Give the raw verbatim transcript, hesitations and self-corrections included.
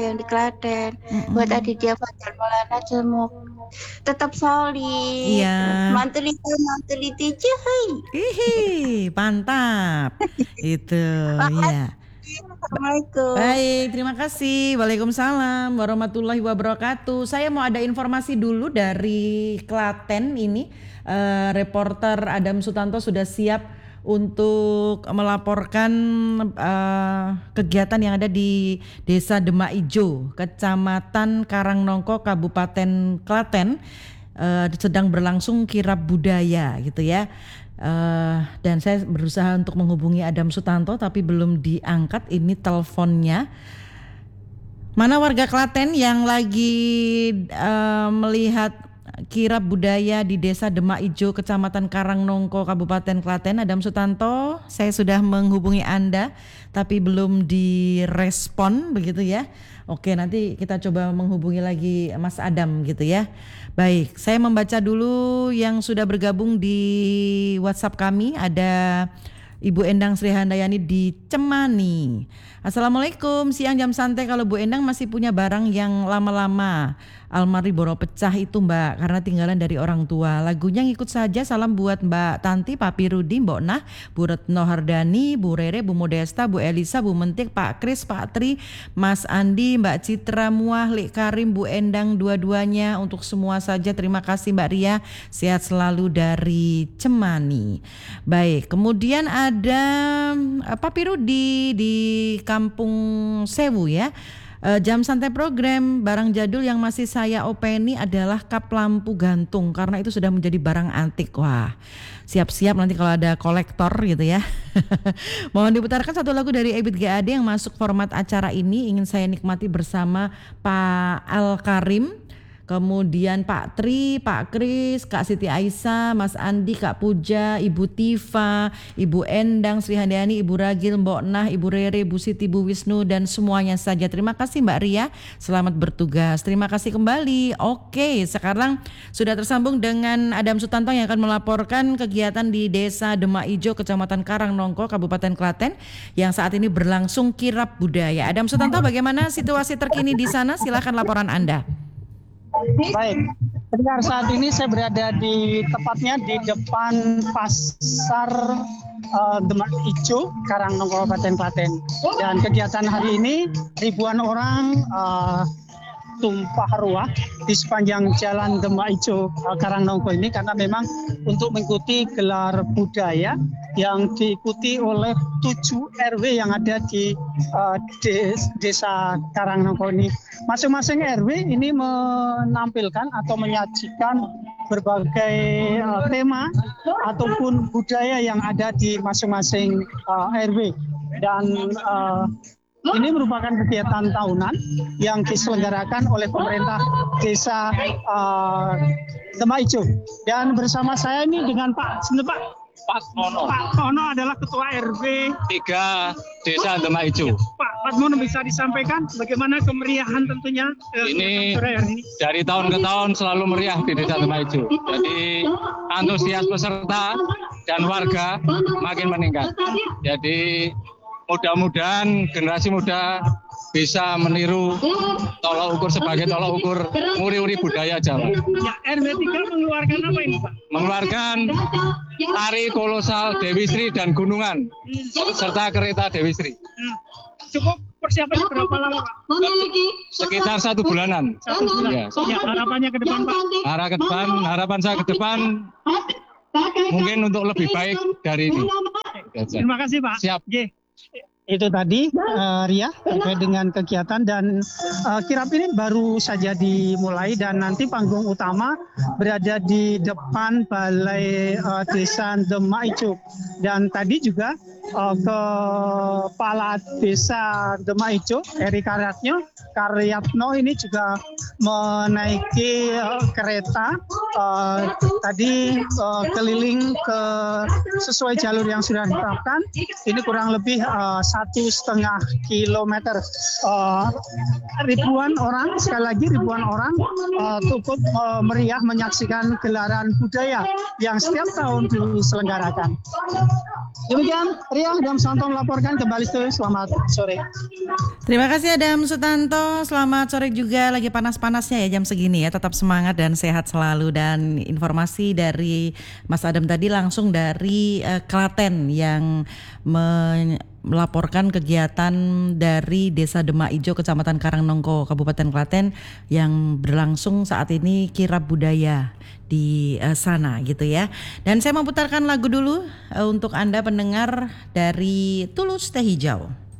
yang di Klaten. Mm-mm. Buat Aditya Fajar Maulana semoga tetap solid. Iya. Manteliti manteliti cuy. Hihi, mantap. Itu, ya. Assalamualaikum. Baik, terima kasih. Waalaikumsalam warahmatullahi wabarakatuh. Saya mau ada informasi dulu dari Klaten ini. Eh, reporter Adam Sutanto sudah siap untuk melaporkan eh, kegiatan yang ada di Desa Demak Ijo, Kecamatan Karangnongko, Kabupaten Klaten. Eh, sedang berlangsung kirab budaya gitu ya. Uh, dan saya berusaha untuk menghubungi Adam Sutanto tapi belum diangkat ini teleponnya. Mana warga Klaten yang lagi uh, melihat kirab budaya di Desa Demak Ijo, Kecamatan Karangnongko, Kabupaten Klaten? Adam Sutanto, saya sudah menghubungi Anda tapi belum direspon begitu ya. Oke, nanti kita coba menghubungi lagi Mas Adam gitu ya. Baik, saya membaca dulu yang sudah bergabung di WhatsApp kami. Ada Ibu Endang Sri Handayani di Cemani. Assalamualaikum, siang jam santai. Kalau Bu Endang masih punya barang yang lama-lama, almari boro pecah itu Mbak, karena tinggalan dari orang tua. Lagunya ngikut saja. Salam buat Mbak Tanti, Papi Rudi, Mbok Nah, Bu Retno Hardani, Bu Rere, Bu Modesta, Bu Elisa, Bu Mentik, Pak Kris, Pak Tri, Mas Andi, Mbak Citra Muah, Lik Karim, Bu Endang, dua-duanya untuk semua saja. Terima kasih Mbak Ria, sehat selalu dari Cemani. Baik, kemudian ada uh, Papi Rudi di Kampung Sewu ya. Uh, jam santai program barang jadul yang masih saya openi adalah kap lampu gantung karena itu sudah menjadi barang antik. Wah, siap-siap nanti kalau ada kolektor gitu ya. Mohon diputarkan satu lagu dari Ebit G A D yang masuk format acara ini, ingin saya nikmati bersama Pak Al Karim. Kemudian Pak Tri, Pak Kris, Kak Siti Aisyah, Mas Andi, Kak Puja, Ibu Tifa, Ibu Endang, Sri Handayani, Ibu Ragil, Mbok Nah, Ibu Rere, Bu Siti, Bu Wisnu dan semuanya saja. Terima kasih Mbak Ria, selamat bertugas. Terima kasih kembali. Oke, sekarang sudah tersambung dengan Adam Sutanto yang akan melaporkan kegiatan di Desa Demak Ijo, Kecamatan Karangnongko, Kabupaten Klaten yang saat ini berlangsung kirab budaya. Adam Sutanto, bagaimana situasi terkini di sana? Silakan laporan Anda. Baik, benar saat ini saya berada di tepatnya di depan pasar uh, Demak Ijo, Karangnongko, Kabupaten Klaten. Dan kegiatan hari ini ribuan orang uh, tumpah ruah di sepanjang jalan Demak Ijo uh, Karangnongko ini karena memang untuk mengikuti gelar budaya yang diikuti oleh tujuh R W yang ada di uh, des, desa Karangnongko ini. Masing-masing R W ini menampilkan atau menyajikan berbagai uh, tema ataupun budaya yang ada di masing-masing uh, R W. Dan uh, ini merupakan kegiatan tahunan yang diselenggarakan oleh pemerintah desa uh, Demak Ijo. Dan bersama saya ini dengan Pak, sebentar Pak. Pak Mono. Pak Mono adalah Ketua R W tiga Desa Demak Ijo. Pak, Pak Mono bisa disampaikan bagaimana kemeriahan tentunya eh, ini sore hari ini? Dari tahun ke tahun selalu meriah di Desa Demak Ijo. Jadi antusias peserta dan warga makin meningkat. Jadi mudah-mudahan generasi muda bisa meniru tolak ukur sebagai tolak ukur muri-uri budaya Jawa. Ya, R W tiga mengeluarkan apa ini Pak? Mengeluarkan tari kolosal Dewi Sri dan Gunungan serta kereta Dewi Sri. Hmm. Cukup persiapannya berapa lama Pak? Sekitar satu bulanan. Satu bulan. Ya. Ya, harapannya ke depan Pak? Arah ke depan, harapan saya ke depan mungkin untuk lebih baik dari ini. Terima kasih Pak. Siap. Ye. Itu tadi uh, Ria terkait dengan kegiatan dan uh, kirab ini baru saja dimulai dan nanti panggung utama berada di depan Balai uh, Desa Demak Ijo. Dan tadi juga uh, Kepala Desa Demak Ijo, Eri Karyatno, Karyatno ini juga menaiki uh, kereta uh, tadi uh, keliling ke sesuai jalur yang sudah ditetapkan. Ini kurang lebih uh, satu setengah kilometer. Uh, ribuan orang, sekali lagi ribuan orang uh, cukup uh, meriah menyaksikan gelaran budaya yang setiap tahun diselenggarakan. Demikian, Ria dan Sutanto melaporkan kembali studio. Selamat sore. Terima kasih Adam Sutanto. Selamat sore juga, lagi panas-panasnya ya jam segini ya. Tetap semangat dan sehat selalu. Dan informasi dari Mas Adam tadi langsung dari uh, Klaten yang me- melaporkan kegiatan dari Desa Demak Ijo, Kecamatan Karangnongko, Kabupaten Klaten yang berlangsung saat ini kirab budaya di uh, sana gitu ya. Dan saya mau putarkan lagu dulu uh, untuk Anda pendengar dari Tulus Teh Hijau.